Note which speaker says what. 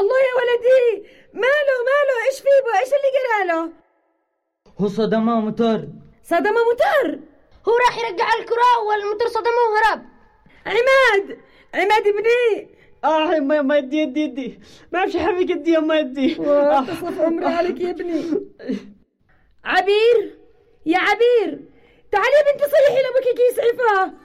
Speaker 1: الله يا ولدي، ماله ايش فيه؟ ايش اللي جراله؟
Speaker 2: هو صدمه موتور.
Speaker 1: صدمه موتور؟
Speaker 3: هو راح يرجع الكرة والموتور صدمه وهرب.
Speaker 1: عماد ابني.
Speaker 4: ما يدي ما اعرفش حبيك يدي يا ما يدي.
Speaker 1: تصف عمري عليك يا ابني. عبير، يا عبير تعالي يا بنتي صيحي لابوك يسعفها.